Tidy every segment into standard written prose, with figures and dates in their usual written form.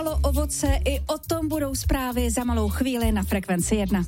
Ovoce, i o tom budou zprávy za malou chvíli na Frekvenci 1.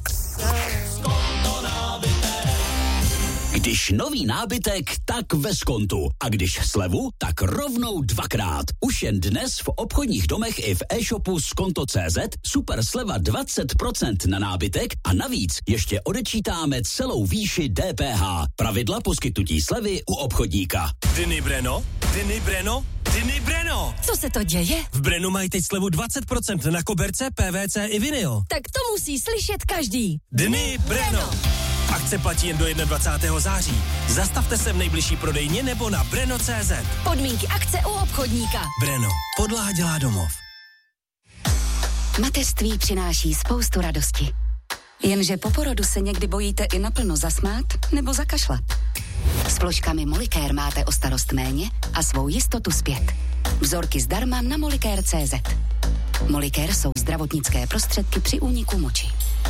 Když nový nábytek, tak ve Skontu. A když slevu, tak rovnou dvakrát. Už jen dnes v obchodních domech i v e-shopu Skonto.cz super sleva 20% na nábytek a navíc ještě odečítáme celou výši DPH. Pravidla poskytnutí slevy u obchodníka. Dny Breno? Dny Breno? Dny Breno! Co se to děje? V Brenu mají teď slevu 20% na koberce, PVC i vinyl. Tak to musí slyšet každý. Dny Breno! Akce platí jen do 21. září. Zastavte se v nejbližší prodejně nebo na breno.cz. Podmínky akce u obchodníka. Breno. Podlaha dělá domov. Mateřství přináší spoustu radosti. Jenže po porodu se někdy bojíte i naplno zasmát nebo zakašlat. S ploškami Molicare máte o starost méně a svou jistotu zpět. Vzorky zdarma na Molicare.cz. Molicare jsou zdravotnické prostředky při úniku moči.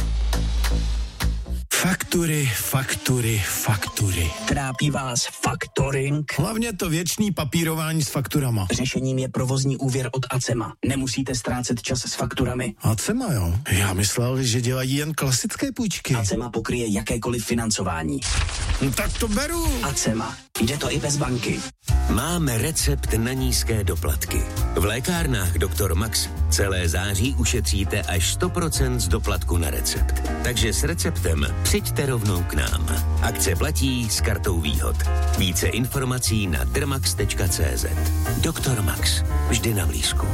Faktury. Trápí vás faktoring? Hlavně to věčný papírování s fakturama. Řešením je provozní úvěr od Acema. Nemusíte ztrácet čas s fakturami. Acema, jo? Já myslel, že dělají jen klasické půjčky. Acema pokryje jakékoliv financování. No tak to beru. Acema. Jde to i bez banky. Máme recept na nízké doplatky. V lékárnách Dr. Max celé září ušetříte až 100% z doplatku na recept. Takže s receptem přijďte rovnou k nám. Akce platí s kartou výhod. Více informací na drmax.cz. Dr. Max. Vždy na blízku.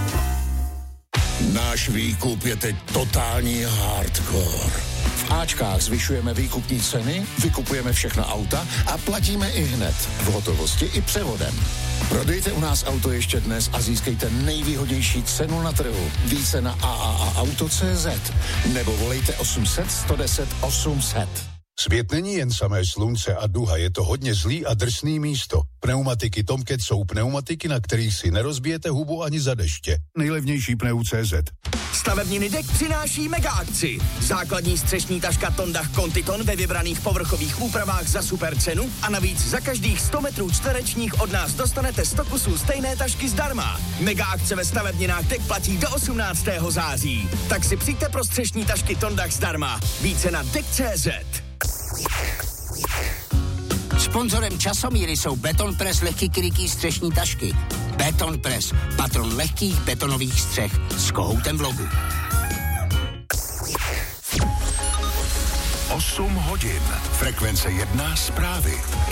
Náš výkup je teď totální hardcore. V Ačkách zvyšujeme výkupní ceny, vykupujeme všechna auta a platíme i hned. V hotovosti i převodem. Prodejte u nás auto ještě dnes a získejte nejvýhodnější cenu na trhu. Více na AAAauto.cz nebo volejte 800 110 800. Svět není jen samé slunce a duha, je to hodně zlý a drsný místo. Pneumatiky Tomcat jsou pneumatiky, na kterých si nerozbijete hubu ani za deště. Nejlevnější pneu.cz. Stavebniny Dek přináší mega akci. Základní střešní taška Tondach Contiton ve vybraných povrchových úpravách za super cenu a navíc za každých 100 metrů čtverečních od nás dostanete 100 kusů stejné tašky zdarma. Mega akce ve stavebninách Dek platí do 18. září. Tak si přijďte pro střešní tašky Tondach zdarma. Více na Dek.cz. Sponzorem Časomíry jsou Betonpress lehký krytý střešní tašky. Betonpress, patron lehkých betonových střech s kohoutem v logu. 8 hodin. Frekvence 1 zprávy.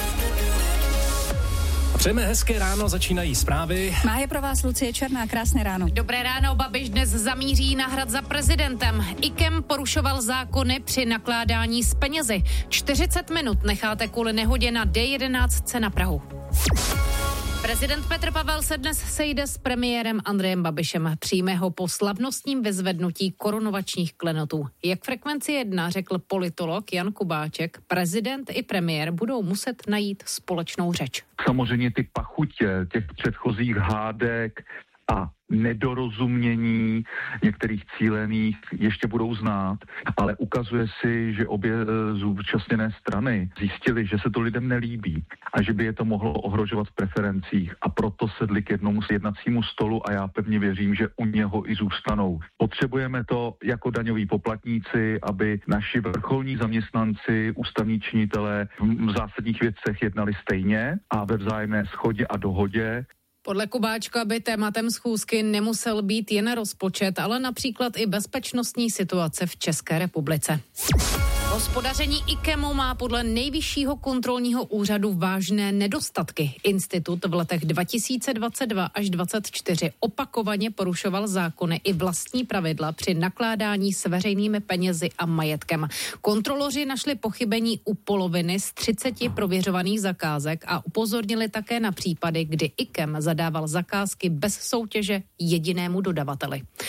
Přejeme hezké ráno, začínají zprávy. Má je pro vás Lucie Černá, krásné ráno. Dobré ráno, Babiš dnes zamíří na Hrad za prezidentem. IKEM porušoval zákony při nakládání s penězi. 40 minut necháte kvůli nehodě na D11 na Prahu. Prezident Petr Pavel se dnes sejde s premiérem Andrejem Babišem. Přijme ho po slavnostním vyzvednutí korunovačních klenotů. Jak Frekvenci 1 řekl politolog Jan Kubáček, prezident i premiér budou muset najít společnou řeč. Samozřejmě ty pachutě těch předchozích hádek a nedorozumění některých cílených ještě budou znát, ale ukazuje si, že obě zúčastněné strany zjistily, že se to lidem nelíbí a že by je to mohlo ohrožovat v preferencích a proto sedli k jednomu jednacímu stolu a já pevně věřím, že u něho i zůstanou. Potřebujeme to jako daňoví poplatníci, aby naši vrcholní zaměstnanci, ústavní činitelé v zásadních věcech jednali stejně a ve vzájemné shodě a dohodě. Podle Kubáčka by tématem schůzky nemusel být jen rozpočet, ale například i bezpečnostní situace v České republice. Hospodaření IKEMu má podle Nejvyššího kontrolního úřadu vážné nedostatky. Institut v letech 2022 až 2024 opakovaně porušoval zákony i vlastní pravidla při nakládání s veřejnými penězi a majetkem. Kontroloři našli pochybení u poloviny z 30 prověřovaných zakázek a upozornili také na případy, kdy IKEM zadával zakázky bez soutěže jedinému dodavateli.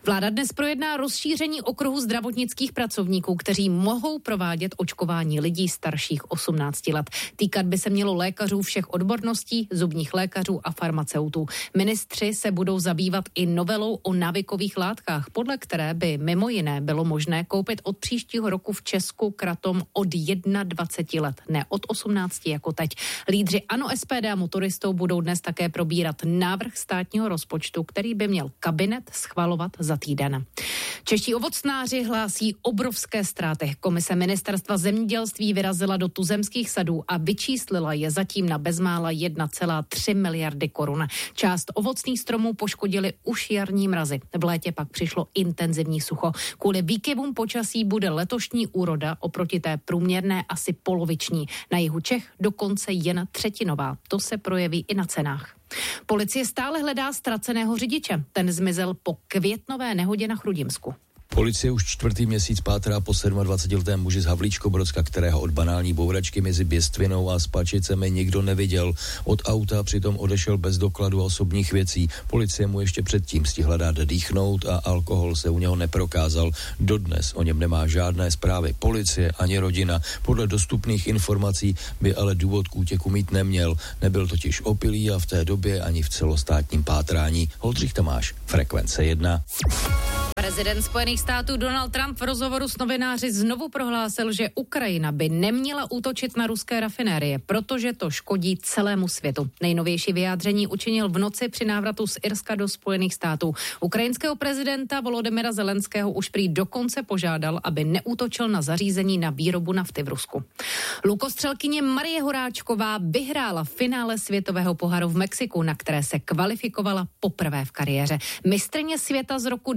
Vláda dnes projedná rozšíření okruhu zdravotnických pracovníků, kteří mohou provádět očkování lidí starších 18 let. Týkat by se mělo lékařů všech odborností, zubních lékařů a farmaceutů. Ministři se budou zabývat i novelou o návykových látkách, podle které by mimo jiné bylo možné koupit od příštího roku v Česku kratom od 21 let, ne od 18 jako teď. Lídři ANO, SPD a motoristou budou dnes také probírat návrh státního rozpočtu, který by měl kabinet schvalovat za týden. Čeští ovocnáři hlásí obrovské ztráty. Komise ministerstva zemědělství vyrazila do tuzemských sadů a vyčíslila je zatím na bezmála 1,3 miliardy korun. Část ovocných stromů poškodili už jarní mrazy. V létě pak přišlo intenzivní sucho. Kvůli výkyvům počasí bude letošní úroda oproti té průměrné asi poloviční. Na jihu Čech dokonce jen třetinová. To se projeví i na cenách. Policie stále hledá ztraceného řidiče. Ten zmizel po květnové nehodě na Chrudimsku. Policie už 4. měsíc pátrá po 27letém muži z Havlíčkobrodska, kterého od banální bouračky mezi Běstvinou a Spačicemi nikdo neviděl. Od auta přitom odešel bez dokladu a osobních věcí. Policie mu ještě předtím stihla dát dýchnout a alkohol se u něho neprokázal. Dodnes o něm nemá žádné zprávy policie ani rodina. Podle dostupných informací by ale důvod k útěku mít neměl. Nebyl totiž opilý a v té době ani v celostátním pátrání. Oldřich Tamáš, Frekvence 1. Prezident Spojených států Donald Trump v rozhovoru s novináři znovu prohlásil, že Ukrajina by neměla útočit na ruské rafinérie, protože to škodí celému světu. Nejnovější vyjádření učinil v noci při návratu z Irska do Spojených států. Ukrajinského prezidenta Volodymyra Zelenského už prý dokonce požádal, aby neútočil na zařízení na výrobu nafty v Rusku. Lukostřelkyně Marie Horáčková vyhrála finále světového poháru v Mexiku, na které se kvalifikovala poprvé v kariéře. Mistryně světa z roku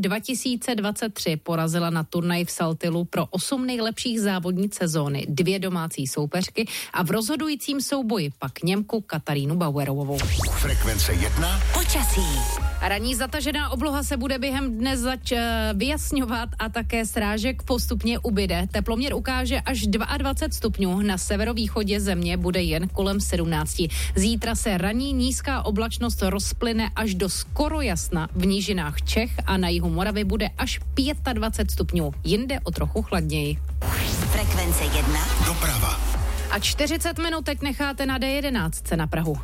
2023 porazila na turnaji v Saltilu pro 8 nejlepších závodnic sezóny 2 domácí soupeřky a v rozhodujícím souboji pak Němku Katarínu Bauerovou. Frekvence 1. Počasí. Ranní zatažená obloha se bude během dne vyjasňovat a také srážek postupně ubyde. Teploměr ukáže až 22 stupňů. Na severovýchodě země bude jen kolem 17. Zítra se ranní nízká oblačnost rozplyne až do skoro jasna. V nížinách Čech a na jihu Moravy bude až 25 stupňů. Jinde o trochu chladněji. Frekvence 1. Doprava. A 40 minut teď necháte na D11 na Prahu.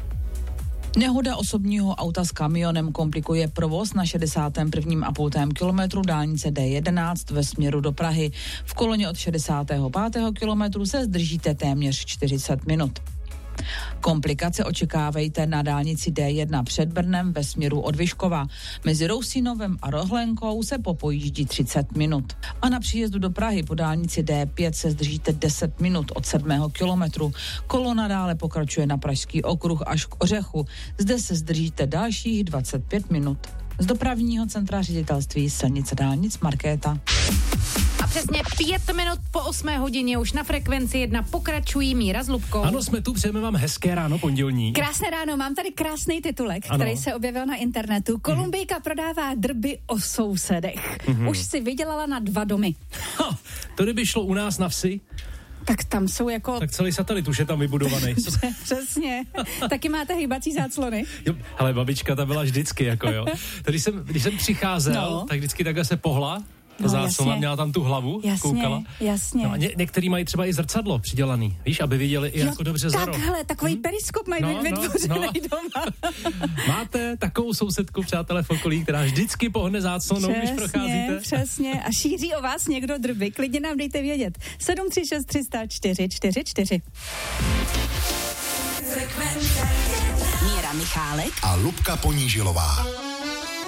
Nehoda osobního auta s kamionem komplikuje provoz na 61,5 kilometru dálnice D11 ve směru do Prahy. V koloně od 65. kilometru se zdržíte téměř 40 minut. Komplikace očekávejte na dálnici D1 před Brnem ve směru od Vyškova. Mezi Rousínovem a Rohlenkou se popojíždí 30 minut. A na příjezdu do Prahy po dálnici D5 se zdržíte 10 minut od 7. kilometru. Kolona dále pokračuje na Pražský okruh až k Ořechu. Zde se zdržíte dalších 25 minut. Z dopravního centra ředitelství silnice dálnic Markéta. A přesně 5 minut po 8 hodině už na Frekvenci 1 pokračují Míra s Lubkou. Ano, jsme tu, přejeme vám hezké ráno pondělní. Krásné ráno, mám tady krásný titulek, ano, který se objevil na internetu. Kolumbijka prodává drby o sousedech. Už si vydělala na 2 domy. To kdyby šlo u nás na vsi, tak tam jsou jako... tak celý satelit už je tam vybudovaný. Přesně. Taky máte hýbací záclony? Jo, ale babička ta byla vždycky, jako jo. Když jsem přicházel, tak vždycky takhle se pohla. Ta záclona měla tam tu hlavu, koukala. Jasně. No a některý mají třeba i zrcadlo přidělaný, víš, aby viděli i jako dobře za roh. Takhle, takový periskop mají vytvořený doma. Máte takovou sousedku, přátelé v okolí, která vždycky pohne záclonou, když procházíte? Přesně. A šíří o vás někdo drby. Klidně nám dejte vědět. 736 300 444. Míra Michálek a Lubka Ponížilová.